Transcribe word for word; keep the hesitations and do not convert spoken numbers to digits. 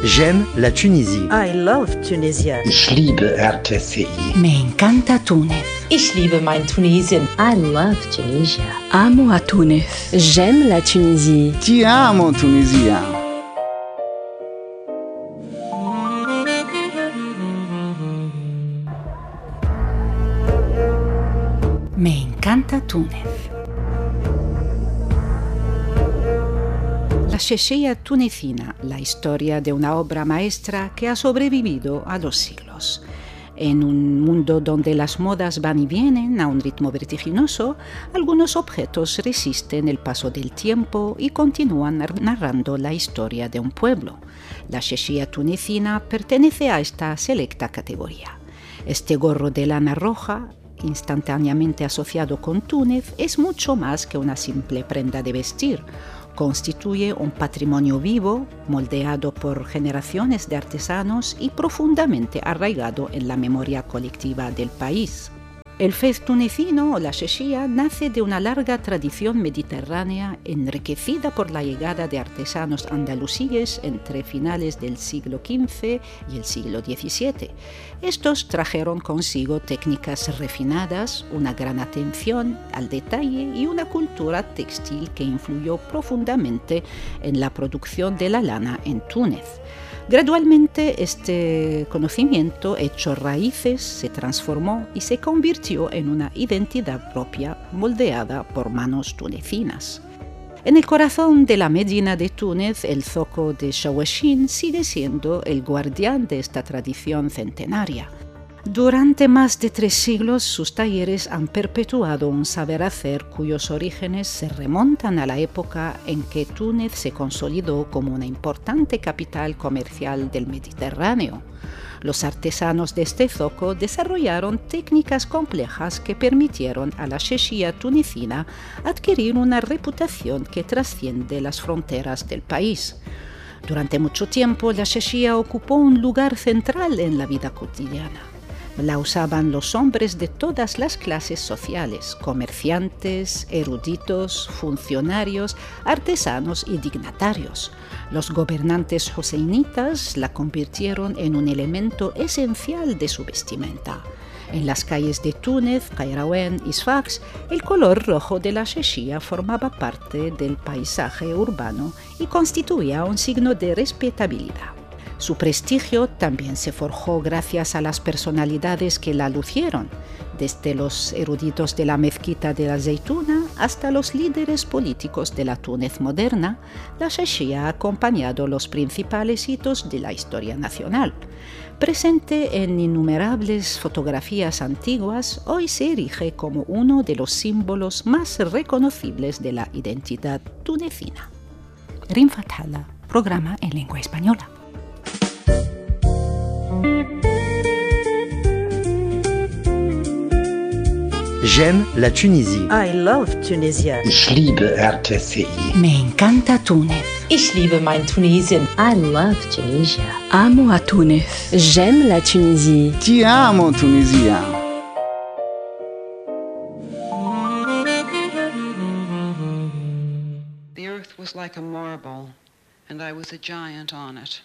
J'aime la Tunisie. I love Tunisia. Ich liebe R T C I. Me encanta Túnez. Ich liebe mein Tunesien. I love Tunisia. Amo a Túnez. J'aime la Tunisie. Ti amo, Tunisia. Me encanta Túnez. La Sheshia tunecina, la historia de una obra maestra que ha sobrevivido a los siglos. En un mundo donde las modas van y vienen a un ritmo vertiginoso, algunos objetos resisten el paso del tiempo y continúan narrando la historia de un pueblo. La Sheshia tunecina pertenece a esta selecta categoría. Este gorro de lana roja, instantáneamente asociado con Túnez, es mucho más que una simple prenda de vestir. Constituye un patrimonio vivo, moldeado por generaciones de artesanos y profundamente arraigado en la memoria colectiva del país. El fez tunecino o la Sheshia nace de una larga tradición mediterránea enriquecida por la llegada de artesanos andalusíes entre finales del siglo quince y el siglo diecisiete. Estos trajeron consigo técnicas refinadas, una gran atención al detalle y una cultura textil que influyó profundamente en la producción de la lana en Túnez. Gradualmente este conocimiento hecho raíces se transformó y se convirtió en una identidad propia moldeada por manos tunecinas. En el corazón de la Medina de Túnez, el zoco de Shawashin sigue siendo el guardián de esta tradición centenaria. Durante más de tres siglos, sus talleres han perpetuado un saber hacer cuyos orígenes se remontan a la época en que Túnez se consolidó como una importante capital comercial del Mediterráneo. Los artesanos de este zoco desarrollaron técnicas complejas que permitieron a la Sheshia tunecina adquirir una reputación que trasciende las fronteras del país. Durante mucho tiempo, la Sheshia ocupó un lugar central en la vida cotidiana. La usaban los hombres de todas las clases sociales, comerciantes, eruditos, funcionarios, artesanos y dignatarios. Los gobernantes joseinitas la convirtieron en un elemento esencial de su vestimenta. En las calles de Túnez, Kairouan y Sfax, el color rojo de la Sheshia formaba parte del paisaje urbano y constituía un signo de respetabilidad. Su prestigio también se forjó gracias a las personalidades que la lucieron, desde los eruditos de la mezquita de la Zeituna hasta los líderes políticos de la Túnez moderna. La Sheshia ha acompañado los principales hitos de la historia nacional. Presente en innumerables fotografías antiguas, hoy se erige como uno de los símbolos más reconocibles de la identidad tunecina. Rim Fathala, programa en lengua española. J'aime la Tunisie. I love Tunisia. Ich liebe R T C I. Me encanta Túnez. Ich liebe mein Tunesien. I love Tunisia. Amo a Túnez. J'aime la Tunisie. Ti amo, Tunisia. The earth was like a marble, and I was a giant on it.